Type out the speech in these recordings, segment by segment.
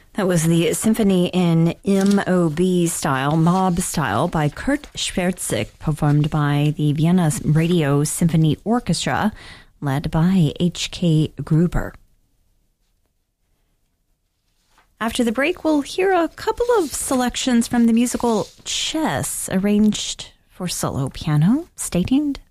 That was the Symphony in MOB style, mob style, by Kurt Schwertzik, performed by the Vienna Radio Symphony Orchestra, led by H.K. Gruber. After the break, we'll hear a couple of selections from the musical Chess, arranged for solo piano. Stay tuned.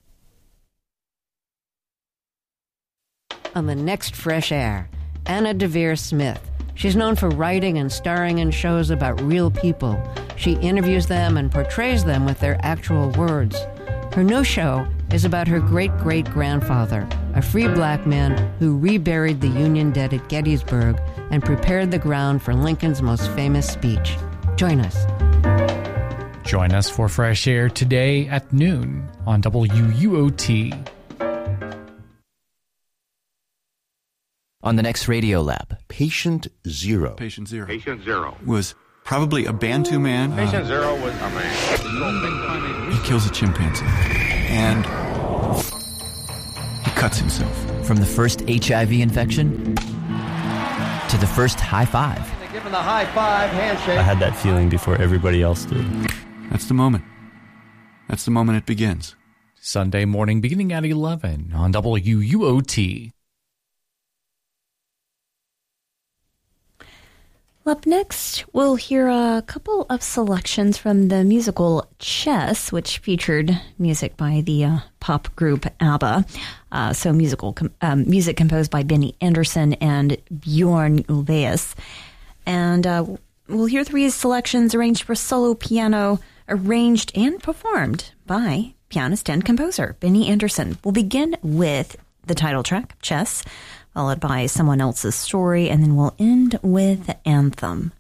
On the next Fresh Air, Anna Deavere Smith. She's known for writing and starring in shows about real people. She interviews them and portrays them with their actual words. Her new show is about her great-great-grandfather, a free black man who reburied the Union dead at Gettysburg and prepared the ground for Lincoln's most famous speech. Join us. Join us for Fresh Air today at noon on WUOT. On the next Radio Lab, Patient Zero. Patient Zero. Patient Zero Was probably a Bantu man. Patient Zero was a man. He kills a chimpanzee. And he cuts himself. from the first HIV infection to the first high five. Give him the high five, handshake. I had that feeling before everybody else did. That's the moment. That's the moment it begins. Sunday morning beginning at 11 on WUOT. Up next, we'll hear a couple of selections from the musical Chess, which featured music by the pop group ABBA. Music composed by Benny Andersson and Bjorn Ulvaeus. And we'll hear three selections arranged for solo piano, arranged and performed by pianist and composer Benny Andersson. We'll begin with the title track, Chess, followed by Someone Else's Story, and then we'll end with Anthem.